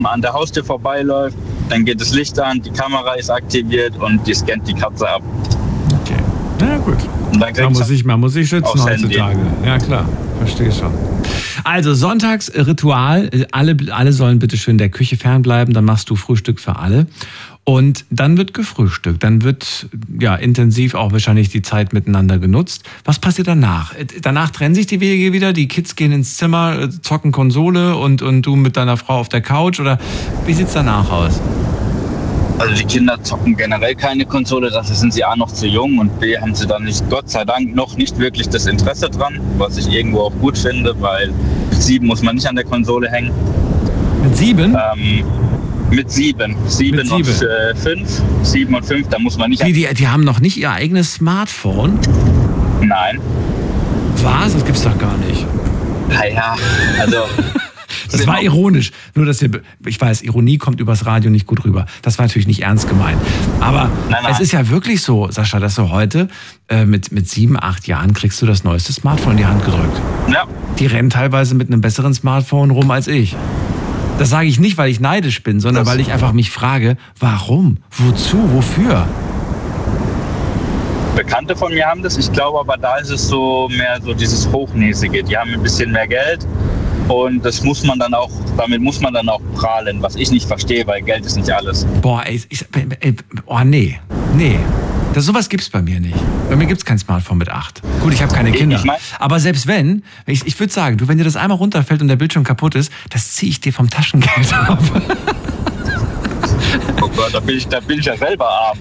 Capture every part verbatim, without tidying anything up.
an der Haustür vorbeiläuft, dann geht das Licht an, die Kamera ist aktiviert und die scannt die Katze ab. Okay, na gut. Und dann man, muss sich, man muss sich schützen heutzutage. Ja klar, verstehe schon. Also Sonntagsritual, alle, alle sollen bitte schön der Küche fernbleiben, dann machst du Frühstück für alle. Und dann wird gefrühstückt, dann wird ja intensiv auch wahrscheinlich die Zeit miteinander genutzt. Was passiert danach? Danach trennen sich die Wege wieder, die Kids gehen ins Zimmer, zocken Konsole und, und du mit deiner Frau auf der Couch oder wie sieht's danach aus? Also die Kinder zocken generell keine Konsole, dafür sind sie A noch zu jung und B haben sie dann nicht, Gott sei Dank, noch nicht wirklich das Interesse dran, was ich irgendwo auch gut finde, weil mit sieben muss man nicht an der Konsole hängen. Mit sieben? Ähm, Mit sieben. Sieben, Mit sieben. und äh, fünf. Sieben und fünf, da muss man nicht... Die, die, die haben noch nicht ihr eigenes Smartphone? Nein. Was? Das gibt's doch gar nicht. Naja, also... Das war ironisch. Nur, dass ihr, ich weiß, Ironie kommt übers Radio nicht gut rüber. Das war natürlich nicht ernst gemeint. Aber nein, nein. Es ist ja wirklich so, Sascha, dass du heute äh, mit, mit sieben, acht Jahren kriegst du das neueste Smartphone in die Hand gedrückt. Ja. Die rennen teilweise mit einem besseren Smartphone rum als ich. Das sage ich nicht, weil ich neidisch bin, sondern das weil ich einfach mich frage, warum? Wozu? Wofür? Bekannte von mir haben das. Ich glaube aber, da ist es so mehr so dieses Hochnäsige. Die haben ein bisschen mehr Geld und das muss man dann auch, damit muss man dann auch prahlen, was ich nicht verstehe, weil Geld ist nicht alles. Boah, ey, ich, ey, oh nee, nee. Das, sowas gibt's bei mir nicht. Bei mir gibt's kein Smartphone mit acht. Gut, ich habe keine Kinder. Ich mein, aber selbst wenn, ich, ich würde sagen, du, wenn dir das einmal runterfällt und der Bildschirm kaputt ist, das ziehe ich dir vom Taschengeld ab. Oh Gott, da bin ich, da bin ich ja selber arm.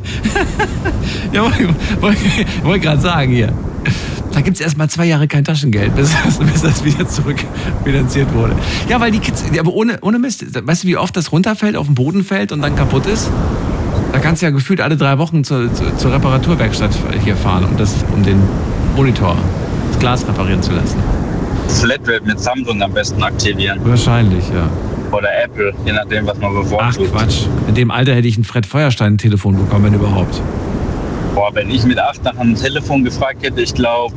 Ja, wollte wollt, wollt gerade sagen hier. Da gibt's erst mal zwei Jahre kein Taschengeld, bis das, bis das wieder zurückfinanziert wurde. Ja, weil die Kids, aber ohne, ohne Mist, weißt du, wie oft das runterfällt, auf den Boden fällt und dann kaputt ist? Da kannst du ja gefühlt alle drei Wochen zur, zur, zur Reparaturwerkstatt hier fahren, um, das, um den Monitor, das Glas reparieren zu lassen. Flatrate mit Samsung am besten aktivieren. Wahrscheinlich, ja. Oder Apple, je nachdem, was man bevorzugt. Ach Quatsch, in dem Alter hätte ich ein Fred Feuerstein-Telefon bekommen, wenn überhaupt. Boah, wenn ich mit acht nach einem Telefon gefragt hätte, ich glaube,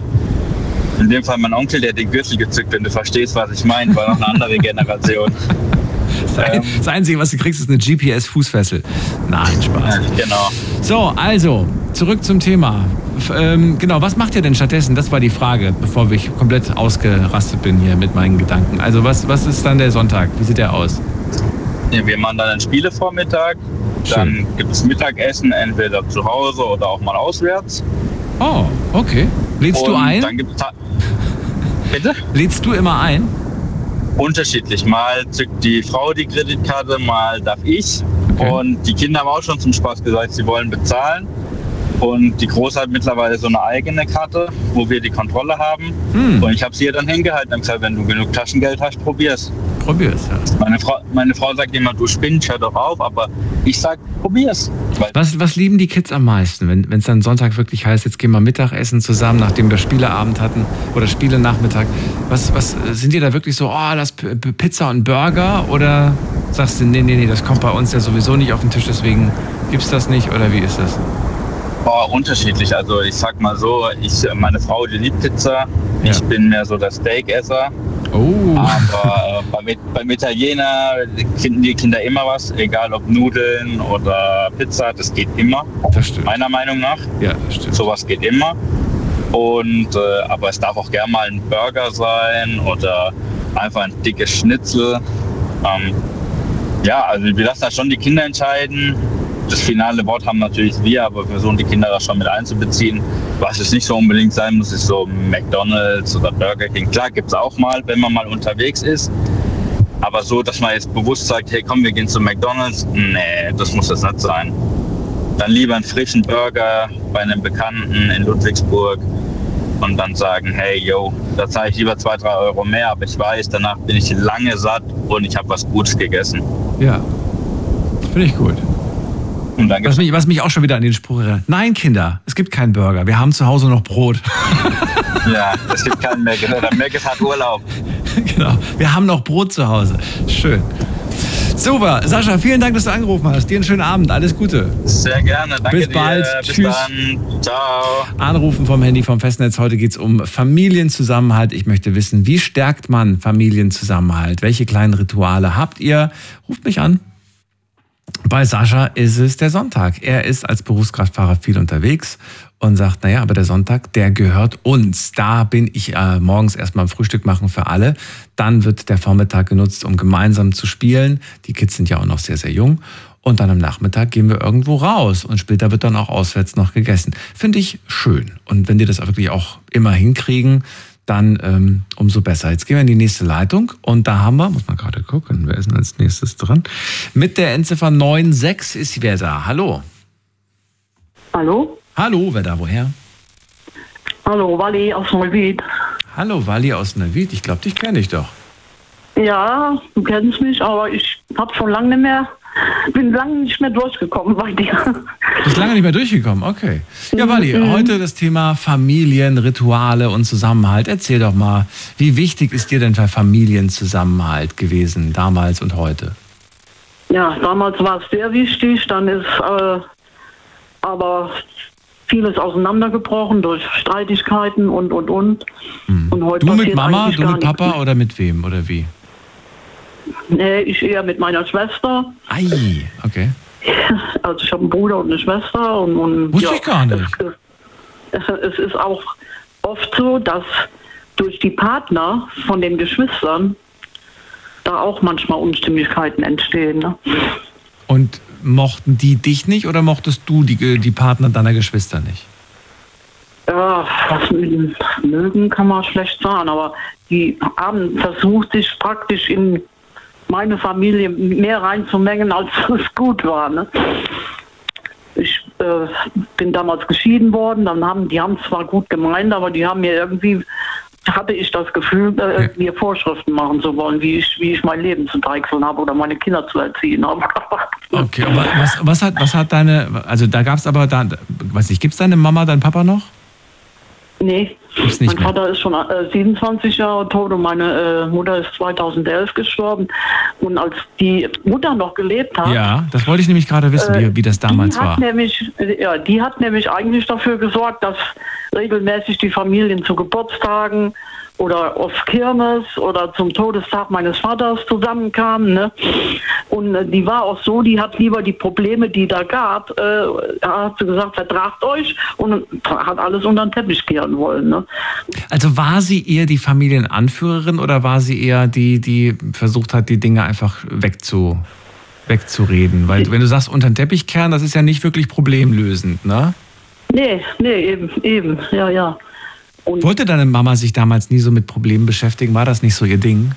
äh, in dem Fall mein Onkel, der hat den Gürtel gezückt, wenn du verstehst, was ich meine, war noch eine andere Generation. Das, das Einzige, was du kriegst, ist eine G P S-Fußfessel. Nein, Spaß. Ja, genau. So, also, zurück zum Thema. Ähm, genau, was macht ihr denn stattdessen? Das war die Frage, bevor ich komplett ausgerastet bin hier mit meinen Gedanken. Also, was, was ist dann der Sonntag? Wie sieht der aus? Ja, wir machen dann einen Spielevormittag. Dann gibt es Mittagessen, entweder zu Hause oder auch mal auswärts. Oh, okay. Lädst Und du ein? Dann gibt's ta- Bitte? Lädst du immer ein? Unterschiedlich. Mal zückt die Frau die Kreditkarte, mal darf ich. Okay. Und die Kinder haben auch schon zum Spaß gesagt, sie wollen bezahlen. Und die Große hat mittlerweile so eine eigene Karte, wo wir die Kontrolle haben. Hm. Und ich habe sie ihr dann hingehalten und gesagt, wenn du genug Taschengeld hast, probier's. Probier's, ja. Meine Frau, meine Frau sagt immer, du spinnst, hör doch auf. Aber ich sag, probier's. Was, was lieben die Kids am meisten, wenn es dann Sonntag wirklich heißt, jetzt gehen wir Mittagessen zusammen, nachdem wir Spieleabend hatten oder Spielenachmittag. Was, was sind die da wirklich so, oh, das P- Pizza und Burger? Oder sagst du, nee, nee, nee, das kommt bei uns ja sowieso nicht auf den Tisch, deswegen gibt's das nicht? Oder wie ist das? Boah, unterschiedlich. Also ich sag mal so, ich, meine Frau, die liebt Pizza. Ja. Ich bin mehr so der Steakesser. Oh. Aber äh, beim, beim Italiener finden die Kinder immer was, egal ob Nudeln oder Pizza, das geht immer. Das stimmt. Meiner Meinung nach. Ja, das stimmt. Sowas geht immer. Und, äh, aber es darf auch gerne mal ein Burger sein oder einfach ein dickes Schnitzel. Ähm, ja, also wir lassen da schon die Kinder entscheiden. Das finale Wort haben natürlich wir, aber wir versuchen die Kinder da schon mit einzubeziehen. Was es nicht so unbedingt sein muss, ist so McDonald's oder Burger King. Klar, gibt es auch mal, wenn man mal unterwegs ist. Aber so, dass man jetzt bewusst sagt, hey komm, wir gehen zu McDonald's. Nee, das muss das nicht sein. Dann lieber einen frischen Burger bei einem Bekannten in Ludwigsburg und dann sagen, hey, yo, da zahle ich lieber zwei, drei Euro mehr, aber ich weiß, danach bin ich lange satt und ich habe was Gutes gegessen. Ja, finde ich gut. Und dann was, mich, was mich auch schon wieder an den Spruch erinnert. Nein, Kinder, es gibt keinen Burger. Wir haben zu Hause noch Brot. Ja, es gibt keinen Mac. Der Mac hat Urlaub. Genau, wir haben noch Brot zu Hause. Schön. Super. Sascha, vielen Dank, dass du angerufen hast. Dir einen schönen Abend. Alles Gute. Sehr gerne. Danke Bis bald. dir. Bis Tschüss. dann. Ciao. Anrufen vom Handy vom Festnetz. Heute geht es um Familienzusammenhalt. Ich möchte wissen, wie stärkt man Familienzusammenhalt? Welche kleinen Rituale habt ihr? Ruft mich an. Bei Sascha ist es der Sonntag. Er ist als Berufskraftfahrer viel unterwegs und sagt, naja, aber der Sonntag, der gehört uns. Da bin ich äh, morgens erstmal ein Frühstück machen für alle. Dann wird der Vormittag genutzt, um gemeinsam zu spielen. Die Kids sind ja auch noch sehr, sehr jung. Und dann am Nachmittag gehen wir irgendwo raus. Und später wird dann auch auswärts noch gegessen. Finde ich schön. Und wenn die das wirklich auch immer hinkriegen, dann ähm, umso besser. Jetzt gehen wir in die nächste Leitung und da haben wir, muss man gerade gucken, wer ist denn als nächstes dran? Mit der Endziffer neun sechs ist wer da? Hallo? Hallo? Hallo, wer da, woher? Hallo, Wally aus Neuwied. Hallo, Wally aus Neuwied, ich glaube, dich kenne ich doch. Ja, du kennst mich, aber ich habe schon lange nicht mehr, bin lange nicht mehr durchgekommen bei dir. Bist lange nicht mehr durchgekommen, okay. Ja, Wally, mhm. heute das Thema Familien, Rituale und Zusammenhalt. Erzähl doch mal, wie wichtig ist dir denn der Familienzusammenhalt gewesen, damals und heute? Ja, damals war es sehr wichtig, dann ist äh, aber vieles auseinandergebrochen durch Streitigkeiten und, und, und. Mhm. und heute du mit Mama, du mit Papa oder mit wem oder wie? Nee, ich eher mit meiner Schwester. Ei, okay. Also ich habe einen Bruder und eine Schwester. Und, und Wusste ja, ich gar nicht. Es, es ist auch oft so, dass durch die Partner von den Geschwistern da auch manchmal Unstimmigkeiten entstehen. Ne? Und mochten die dich nicht oder mochtest du die, die Partner deiner Geschwister nicht? Ja, das mögen kann man schlecht sagen, aber die haben versucht, sich praktisch in meine Familie mehr reinzumengen, als es gut war. Ne? Ich äh, bin damals geschieden worden, dann haben die haben zwar gut gemeint, aber die haben mir irgendwie, hatte ich das Gefühl, äh, ja. mir Vorschriften machen zu wollen, wie ich, wie ich mein Leben zu deichseln habe oder meine Kinder zu erziehen habe. Okay, aber was, was hat, was hat deine, also da gab es aber, da, weiß nicht, gibt es deine Mama, dein Papa noch? Nee, mein mehr. Vater ist schon äh, siebenundzwanzig Jahre tot und meine äh, Mutter ist zweitausendelf gestorben. Und als die Mutter noch gelebt hat... Ja, das wollte ich nämlich gerade wissen, äh, wie, wie das damals die hat war. Nämlich, ja, die hat nämlich eigentlich dafür gesorgt, dass regelmäßig die Familien zu Geburtstagen oder auf Kirmes oder zum Todestag meines Vaters zusammenkamen. Ne? Und äh, die war auch so, die hat lieber die Probleme, die da gab, äh, hat sie gesagt, vertragt euch und hat alles unter den Teppich kehren wollen. Ne? Also war sie eher die Familienanführerin oder war sie eher die, die versucht hat, die Dinge einfach wegzu, wegzureden? Weil wenn du sagst, unter den Teppich kehren, das ist ja nicht wirklich problemlösend, ne? Nee, nee, eben, eben, ja, ja. Und wollte deine Mama sich damals nie so mit Problemen beschäftigen? War das nicht so ihr Ding?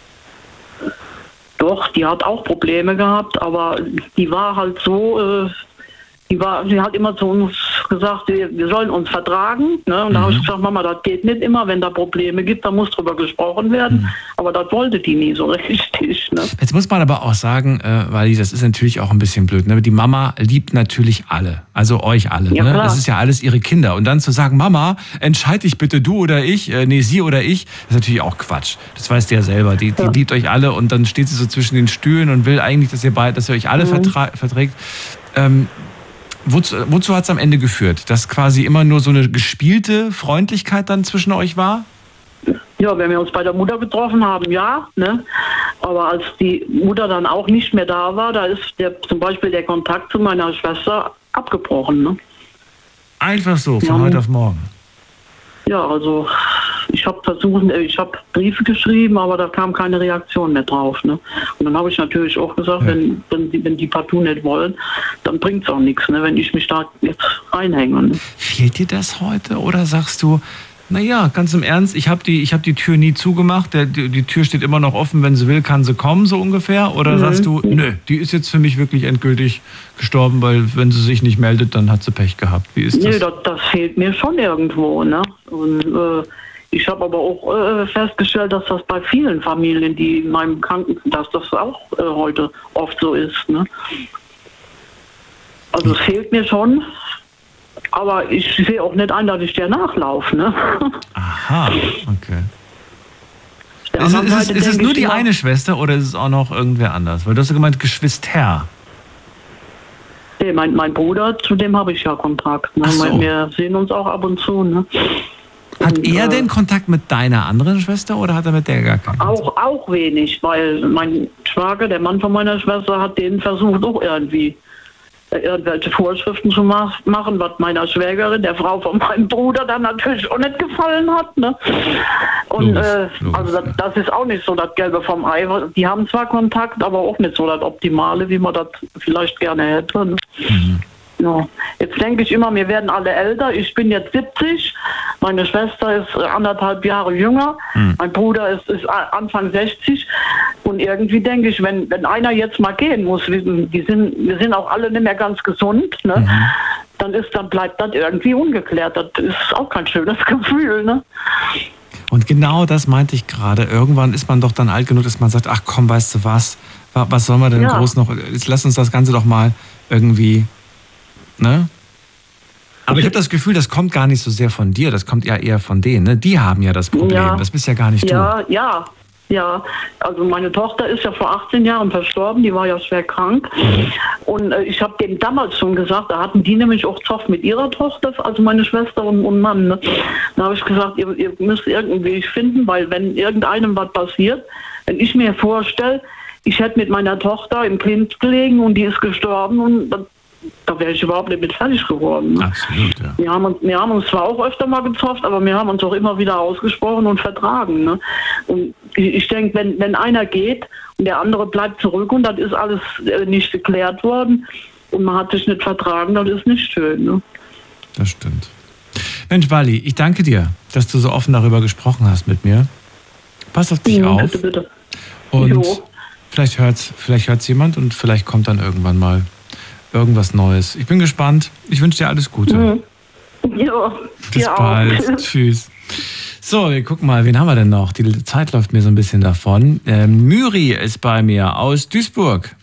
Doch, die hat auch Probleme gehabt, aber die war halt so, äh, die war, sie hat immer zu uns gesagt, wir, wir sollen uns vertragen. Ne? Und mhm. da habe ich gesagt, Mama, das geht nicht immer, wenn da Probleme gibt, da muss drüber gesprochen werden. Mhm. Aber das wollte die nie so richtig. Ne? Jetzt muss man aber auch sagen, äh, weil das ist natürlich auch ein bisschen blöd. Ne? Die Mama liebt natürlich alle, also euch alle. Ja, ne? Das ist ja alles ihre Kinder. Und dann zu sagen, Mama, entscheid dich bitte, du oder ich, äh, nee, sie oder ich, das ist natürlich auch Quatsch. Das weißt du ja selber. Die, die ja. liebt euch alle und dann steht sie so zwischen den Stühlen und will eigentlich, dass ihr beide, dass ihr euch alle mhm. vertra- verträgt. Ähm, Wozu, wozu hat es am Ende geführt? Dass quasi immer nur so eine gespielte Freundlichkeit dann zwischen euch war? Ja, wenn wir uns bei der Mutter getroffen haben, ja. Ne? Aber als die Mutter dann auch nicht mehr da war, da ist der, zum Beispiel der Kontakt zu meiner Schwester abgebrochen. Ne? Einfach so, von ja. heute auf morgen? Ja, also ich habe versucht, ich habe Briefe geschrieben, aber da kam keine Reaktion mehr drauf. Ne? Und dann habe ich natürlich auch gesagt, ja. wenn, wenn, die, wenn die partout nicht wollen, dann bringt es auch nichts, ne? wenn ich mich da jetzt reinhänge. Ne? Fehlt dir das heute oder sagst du, naja, ganz im Ernst, ich habe die, ich hab die Tür nie zugemacht, der, die, die Tür steht immer noch offen, wenn sie will, kann sie kommen, so ungefähr? Oder mhm. sagst du, nö, die ist jetzt für mich wirklich endgültig gestorben, weil wenn sie sich nicht meldet, dann hat sie Pech gehabt. Wie ist das? Nee, das, das fehlt mir schon irgendwo. Ne? Und äh, ich habe aber auch äh, festgestellt, dass das bei vielen Familien, die in meinem Kranken, dass das auch äh, heute oft so ist. Ne? Also es fehlt mir schon. Aber ich sehe auch nicht ein, dass ich dir nachlaufe, ne? Aha, okay. ist, ist, es, ist es nur die eine Schwester oder ist es auch noch irgendwer anders? Weil du hast ja gemeint, Geschwister. Nee, mein, mein Bruder, zu dem habe ich ja Kontakt. Ne? So. Wir sehen uns auch ab und zu. Ne? Hat und, er äh, denn Kontakt mit deiner anderen Schwester oder hat er mit der gar keinen Kontakt? Auch, auch wenig, weil mein Schwager, der Mann von meiner Schwester, hat den versucht auch irgendwie irgendwelche Vorschriften zu machen, was meiner Schwägerin, der Frau von meinem Bruder, dann natürlich auch nicht gefallen hat. Ne? Und Logisch, äh, logisch, also das, ja. das ist auch nicht so das Gelbe vom Ei. Die haben zwar Kontakt, aber auch nicht so das Optimale, wie man das vielleicht gerne hätte. Ne? Mhm. Ja. Jetzt denke ich immer, wir werden alle älter. Ich bin jetzt siebzig, meine Schwester ist anderthalb Jahre jünger, mhm. mein Bruder ist, ist Anfang sechzig. Und irgendwie denke ich, wenn, wenn einer jetzt mal gehen muss, wir, die sind, wir sind auch alle nicht mehr ganz gesund, ne? Mhm. dann, ist, dann bleibt das irgendwie ungeklärt. Das ist auch kein schönes Gefühl. Ne? Und genau das meinte ich gerade. Irgendwann ist man doch dann alt genug, dass man sagt, ach komm, weißt du was, was soll man denn ja. groß noch, jetzt lass uns das Ganze doch mal irgendwie... Ne? Aber ich habe das Gefühl, das kommt gar nicht so sehr von dir, das kommt ja eher von denen. Ne? Die haben ja das Problem, ja. das bist ja gar nicht ja, du. Ja, ja. Also meine Tochter ist ja vor achtzehn Jahren verstorben, die war ja schwer krank. Mhm. Und äh, ich habe denen damals schon gesagt, da hatten die nämlich auch Zoff mit ihrer Tochter, also meine Schwester und, und Mann. Ne? Da habe ich gesagt, ihr, ihr müsst irgendeinen Weg finden, weil wenn irgendeinem was passiert, wenn ich mir vorstelle, ich hätte mit meiner Tochter im Kind gelegen und die ist gestorben und dann da wäre ich überhaupt nicht mit fertig geworden. Ne? Absolut, ja. Wir haben, uns, wir haben uns zwar auch öfter mal gezofft, aber wir haben uns auch immer wieder ausgesprochen und vertragen. Ne? Und ich, ich denke, wenn, wenn einer geht und der andere bleibt zurück und das ist alles äh, nicht geklärt worden und man hat sich nicht vertragen, das ist nicht schön. Ne? Das stimmt. Mensch, Wally, ich danke dir, dass du so offen darüber gesprochen hast mit mir. Pass auf dich ja, auf. Bitte, bitte. Und jo. vielleicht hört's, vielleicht hört's jemand und vielleicht kommt dann irgendwann mal irgendwas Neues. Ich bin gespannt. Ich wünsche dir alles Gute. Mhm. Ja, bis bald. Tschüss. So, wir gucken mal, wen haben wir denn noch? Die Zeit läuft mir so ein bisschen davon. Ähm, Myri ist bei mir aus Duisburg.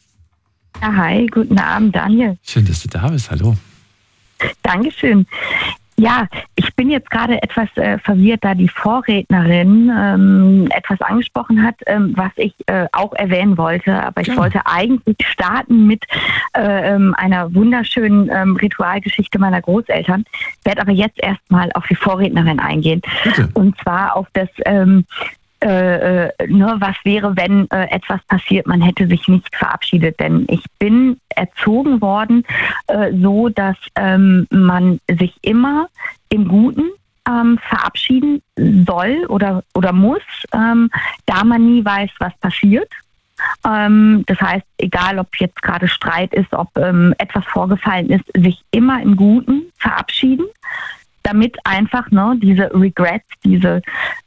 Ja, hi, guten Abend, Daniel. Schön, dass du da bist. Hallo. Dankeschön. Ja, ich bin jetzt gerade etwas äh, verwirrt, da die Vorrednerin ähm, etwas angesprochen hat, ähm, was ich äh, auch erwähnen wollte. Aber ich ja. wollte eigentlich starten mit äh, ähm, einer wunderschönen ähm, Ritualgeschichte meiner Großeltern, werde aber jetzt erstmal auf die Vorrednerin eingehen. Bitte. Und zwar auf das... Ähm, Äh, äh, ne, was wäre, wenn äh, etwas passiert, man hätte sich nicht verabschiedet. Denn ich bin erzogen worden, äh, so dass ähm, man sich immer im Guten ähm, verabschieden soll oder, oder muss, ähm, da man nie weiß, was passiert. Ähm, das heißt, egal ob jetzt gerade Streit ist, ob ähm, etwas vorgefallen ist, sich immer im Guten verabschieden, damit einfach ne, diese Regrets, diese,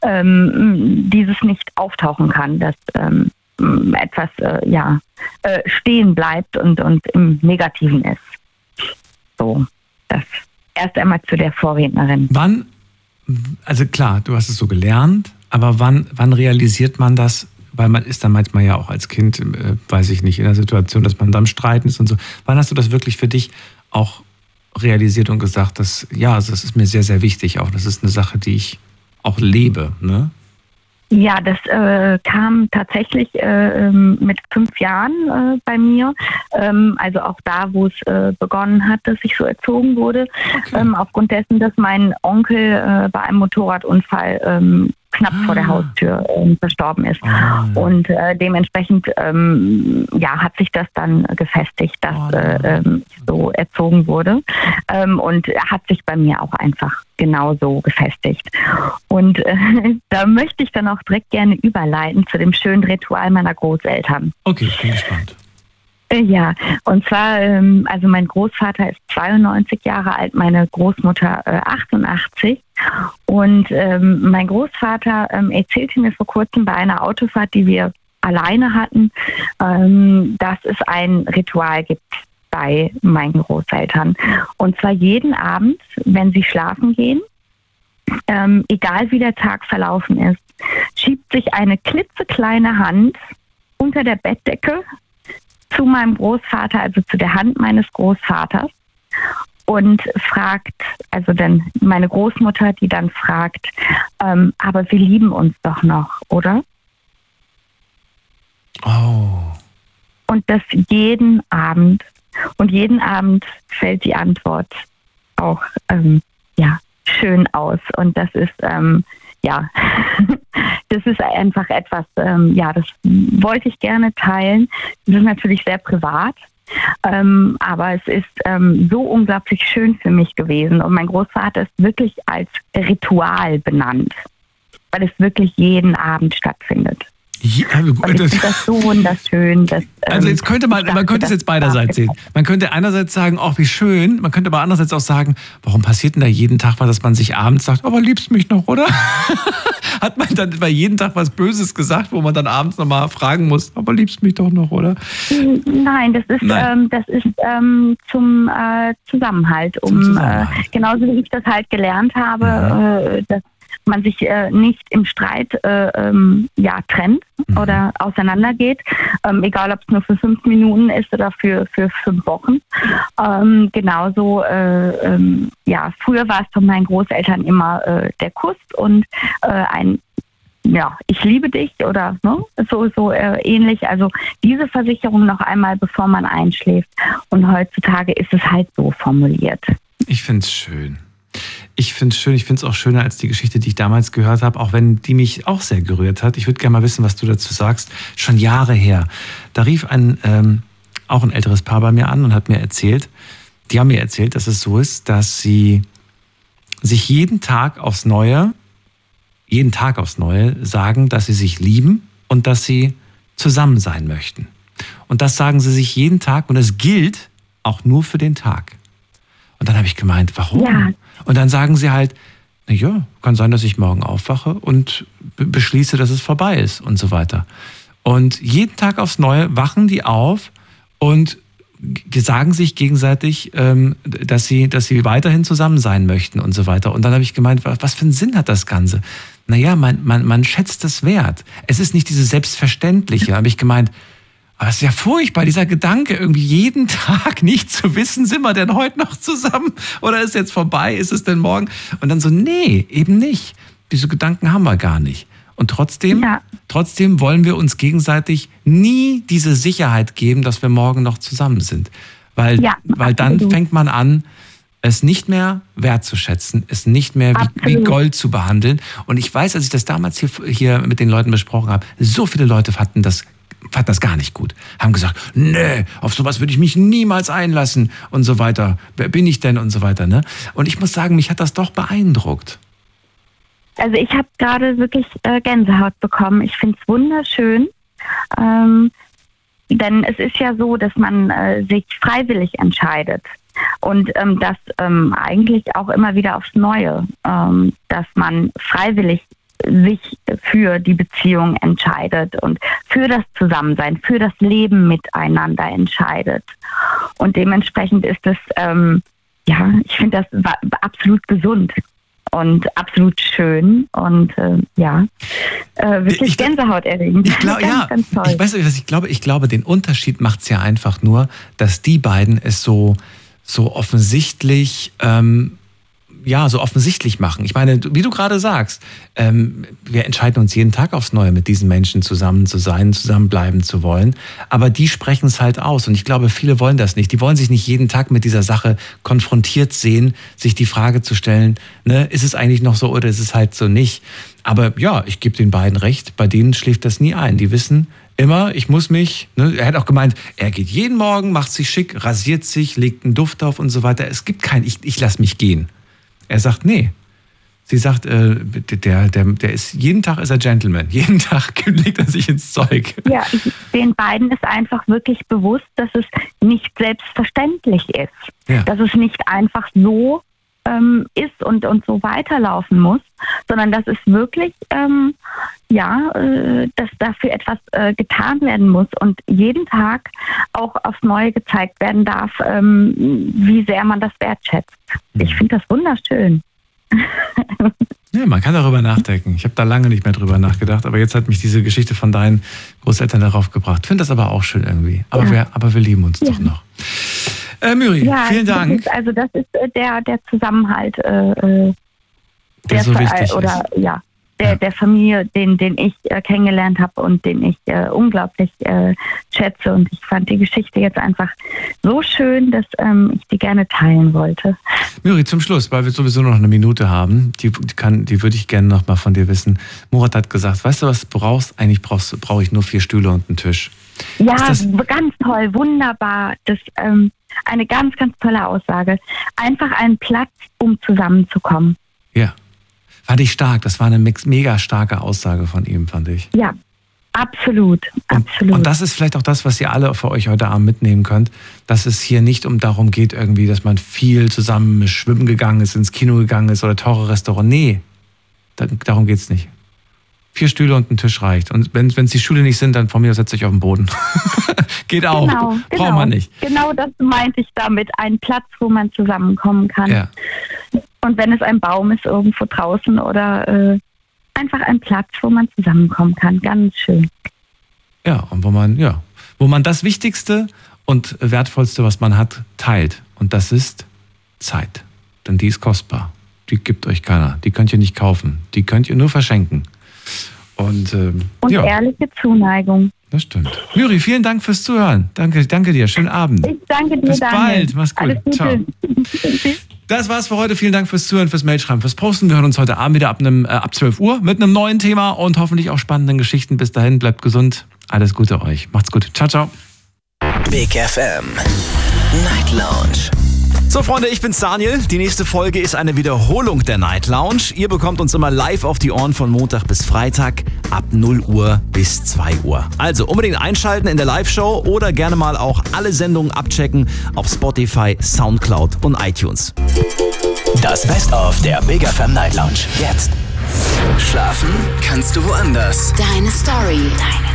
ähm, dieses nicht auftauchen kann, dass ähm, etwas äh, ja, äh, stehen bleibt und, und im Negativen ist. So, das erst einmal zu der Vorrednerin. Wann, also klar, du hast es so gelernt, aber wann, wann realisiert man das? Weil man ist dann manchmal ja auch als Kind, äh, weiß ich nicht, in der Situation, dass man dann streiten ist und so. Wann hast du das wirklich für dich auch realisiert und gesagt, dass ja, also das ist mir sehr, sehr wichtig auch. Das ist eine Sache, die ich auch lebe, ne? Ja, das äh, kam tatsächlich äh, mit fünf Jahren äh, bei mir. Ähm, also auch da, wo es äh, begonnen hat, dass ich so erzogen wurde. Okay. Ähm, aufgrund dessen, dass mein Onkel äh, bei einem Motorradunfall ähm, knapp ah. vor der Haustür äh, verstorben ist. Ah. Und äh, dementsprechend ähm, ja, hat sich das dann gefestigt, dass oh, äh, äh, so erzogen wurde. Ähm, und hat sich bei mir auch einfach genauso gefestigt. Und äh, da möchte ich dann auch direkt gerne überleiten zu dem schönen Ritual meiner Großeltern. Okay, ich bin gespannt. Ja, und zwar, ähm, also mein Großvater ist zweiundneunzig Jahre alt, meine Großmutter äh, achtundachtzig. Und ähm, mein Großvater ähm, erzählte mir vor kurzem bei einer Autofahrt, die wir alleine hatten, ähm, dass es ein Ritual gibt bei meinen Großeltern. Und zwar jeden Abend, wenn sie schlafen gehen, ähm, egal wie der Tag verlaufen ist, schiebt sich eine klitzekleine Hand unter der Bettdecke zu meinem Großvater, also zu der Hand meines Großvaters und fragt, also dann meine Großmutter, die dann fragt, ähm, aber wir lieben uns doch noch, oder? Oh. Und das jeden Abend. Und jeden Abend fällt die Antwort auch ähm, ja, schön aus. Und das ist, ähm, ja, das ist einfach etwas, ähm, ja, das wollte ich gerne teilen. Das ist natürlich sehr privat. Ähm, aber es ist ähm, so unglaublich schön für mich gewesen. Und mein Großvater ist wirklich als Ritual benannt, weil es wirklich jeden Abend stattfindet. Ja, und ich finde das so wunderschön. Dass, ähm, also jetzt könnte man, man könnte es jetzt beiderseits sehen. Man könnte einerseits sagen, ach wie schön, man könnte aber andererseits auch sagen, warum passiert denn da jeden Tag was, dass man sich abends sagt, aber liebst mich noch, oder? Hat man dann bei jeden Tag was Böses gesagt, wo man dann abends nochmal fragen muss, aber liebst mich doch noch, oder? Nein, das ist, Nein. Ähm, das ist ähm, zum äh, Zusammenhalt. Um, zum Zusammenhalt. Äh, genauso wie ich das halt gelernt habe, mhm. äh, dass man sich äh, nicht im Streit äh, ähm, ja, trennt mhm. oder auseinandergeht, ähm, egal ob es nur für fünf Minuten ist oder für, für fünf Wochen. Ähm, genauso, äh, ähm, ja, früher war es von meinen Großeltern immer äh, der Kuss und äh, ein ja, ich liebe dich oder ne, so, so äh, ähnlich. Also diese Versicherung noch einmal, bevor man einschläft. Und heutzutage ist es halt so formuliert. Ich finde es schön. Ich finde es schön, ich finde es auch schöner als die Geschichte, die ich damals gehört habe, auch wenn die mich auch sehr gerührt hat. Ich würde gerne mal wissen, was du dazu sagst. Schon Jahre her. Da rief ein, ähm, auch ein älteres Paar bei mir an und hat mir erzählt, die haben mir erzählt, dass es so ist, dass sie sich jeden Tag aufs Neue, jeden Tag aufs Neue sagen, dass sie sich lieben und dass sie zusammen sein möchten. Und das sagen sie sich jeden Tag und es gilt auch nur für den Tag. Und dann habe ich gemeint, warum? Ja. Und dann sagen sie halt, na ja, kann sein, dass ich morgen aufwache und be- beschließe, dass es vorbei ist und so weiter. Und jeden Tag aufs Neue wachen die auf und g- sagen sich gegenseitig, ähm, dass sie, dass sie weiterhin zusammen sein möchten und so weiter. Und dann habe ich gemeint, was für einen Sinn hat das Ganze? Naja, man, man, man schätzt es wert. Es ist nicht dieses Selbstverständliche. Da habe ich gemeint, aber es ist ja furchtbar, dieser Gedanke, irgendwie jeden Tag nicht zu wissen, sind wir denn heute noch zusammen oder ist jetzt vorbei, ist es denn morgen? Und dann so, nee, eben nicht. Diese Gedanken haben wir gar nicht. Und trotzdem, ja. trotzdem wollen wir uns gegenseitig nie diese Sicherheit geben, dass wir morgen noch zusammen sind. Weil, ja, weil dann fängt man an, es nicht mehr wertzuschätzen, es nicht mehr wie, wie Gold zu behandeln. Und ich weiß, als ich das damals hier, hier mit den Leuten besprochen habe, so viele Leute fanden das fanden das gar nicht gut. Haben gesagt, nee, auf sowas würde ich mich niemals einlassen und so weiter. Wer bin ich denn und so weiter. Ne? Und ich muss sagen, mich hat das doch beeindruckt. Also ich habe gerade wirklich äh, Gänsehaut bekommen. Ich finde es wunderschön. Ähm, denn es ist ja so, dass man äh, sich freiwillig entscheidet. Und ähm, das ähm, eigentlich auch immer wieder aufs Neue, ähm, dass man freiwillig sich für die Beziehung entscheidet und für das Zusammensein, für das Leben miteinander entscheidet. Und dementsprechend ist es, ähm, ja, ich finde das absolut gesund und absolut schön und äh, ja, äh, wirklich ich, Gänsehaut-erregend. Ich glaube, ja, ganz toll. Ich weiß nicht, was ich glaube. Ich glaube, den Unterschied macht es ja einfach nur, dass die beiden es so, so offensichtlich ähm, ja, so offensichtlich machen. Ich meine, wie du gerade sagst, ähm, wir entscheiden uns jeden Tag aufs Neue, mit diesen Menschen zusammen zu sein, zusammenbleiben zu wollen. Aber die sprechen es halt aus. Und ich glaube, viele wollen das nicht. Die wollen sich nicht jeden Tag mit dieser Sache konfrontiert sehen, sich die Frage zu stellen, ne, ist es eigentlich noch so oder ist es halt so nicht? Aber ja, ich gebe den beiden recht, bei denen schläft das nie ein. Die wissen immer, ich muss mich, ne, er hat auch gemeint, er geht jeden Morgen, macht sich schick, rasiert sich, legt einen Duft auf und so weiter. Es gibt kein, ich, ich lasse mich gehen. Er sagt, nee. Sie sagt, äh, der, der, der ist, jeden Tag ist er Gentleman. Jeden Tag legt er sich ins Zeug. Ja, ich, den beiden ist einfach wirklich bewusst, dass es nicht selbstverständlich ist. Ja. Dass es nicht einfach so ähm, ist und, und so weiterlaufen muss, sondern dass es wirklich, ähm, ja, äh, dass dafür etwas äh, getan werden muss und jeden Tag auch aufs Neue gezeigt werden darf, ähm, wie sehr man das wertschätzt. Mhm. Ich finde das wunderschön. Ja, man kann darüber nachdenken. Ich habe da lange nicht mehr drüber nachgedacht, aber jetzt hat mich diese Geschichte von deinen Großeltern darauf gebracht. Ich finde das aber auch schön irgendwie. Aber, ja. wir, aber wir lieben uns ja. doch noch. Äh, Miri, ja, vielen Dank. Ist, also das ist der, der Zusammenhalt, äh, der, der so wichtig oder, ist. Ja, der, ja. der Familie, den, den ich äh, kennengelernt habe und den ich äh, unglaublich äh, schätze. Und ich fand die Geschichte jetzt einfach so schön, dass ähm, ich die gerne teilen wollte. Miri, zum Schluss, weil wir sowieso noch eine Minute haben, die, die, kann, die würde ich gerne noch mal von dir wissen. Murat hat gesagt, weißt du, was du brauchst? Eigentlich brauchst, brauche ich nur vier Stühle und einen Tisch. Ja, ganz toll, wunderbar. Das ähm, eine ganz, ganz tolle Aussage. Einfach einen Platz, um zusammenzukommen. Ja, fand ich stark. Das war eine mega starke Aussage von ihm, fand ich. Ja, absolut, absolut. Und, und das ist vielleicht auch das, was ihr alle für euch heute Abend mitnehmen könnt, dass es hier nicht um darum geht, irgendwie, dass man viel zusammen schwimmen gegangen ist, ins Kino gegangen ist oder teure Restaurant. Nee, darum geht es nicht. Vier Stühle und ein Tisch reicht. Und wenn es die Stühle nicht sind, dann von mir setzt euch auf den Boden. Geht auch. Genau, Braucht genau. man nicht. Genau das meinte ich damit. Ein Platz, wo man zusammenkommen kann. Ja. Und wenn es ein Baum ist irgendwo draußen oder äh, einfach ein Platz, wo man zusammenkommen kann. Ganz schön. Ja, und wo man, ja, wo man das Wichtigste und Wertvollste, was man hat, teilt. Und das ist Zeit. Denn die ist kostbar. Die gibt euch keiner. Die könnt ihr nicht kaufen. Die könnt ihr nur verschenken. Und, ähm, und ja. ehrliche Zuneigung. Das stimmt. Miri, vielen Dank fürs Zuhören. Danke, danke dir. Schönen Abend. Ich danke dir, Bis Daniel. bald. Mach's gut. Ciao. Das war's für heute. Vielen Dank fürs Zuhören, fürs Mailschreiben, fürs Posten. Wir hören uns heute Abend wieder ab, einem, äh, ab zwölf Uhr mit einem neuen Thema und hoffentlich auch spannenden Geschichten. Bis dahin, bleibt gesund. Alles Gute euch. Macht's gut. Ciao, ciao. Big F M Night Lounge. So Freunde, ich bin's Daniel. Die nächste Folge ist eine Wiederholung der Night Lounge. Ihr bekommt uns immer live auf die Ohren von Montag bis Freitag ab null Uhr bis zwei Uhr. Also unbedingt einschalten in der Live-Show oder gerne mal auch alle Sendungen abchecken auf Spotify, Soundcloud und iTunes. Das Best-of der Big F M Night Lounge. Jetzt. Schlafen kannst du woanders. Deine Story. Deine